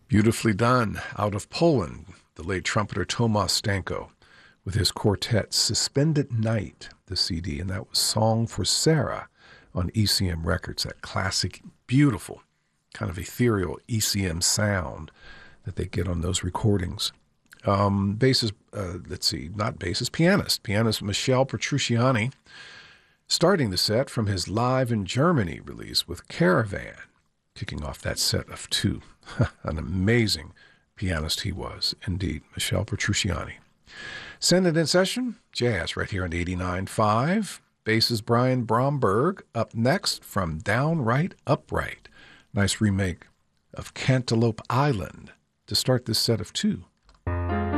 Beautifully done. Out of Poland, the late trumpeter Tomasz Stanko with his quartet Suspended Night, the CD, and that was Song for Sarah on ECM Records, that classic, beautiful, kind of ethereal ECM sound that they get on those recordings. Bassist, not bassist, pianist Michel Petrucciani, starting the set from his Live in Germany release with Caravan, kicking off that set of two. An amazing pianist he was, indeed, Michel Petrucciani. Send it in session, jazz right here on 89.5. Bass is Brian Bromberg. Up next from Downright Upright. Nice remake of Cantaloupe Island to start this set of two.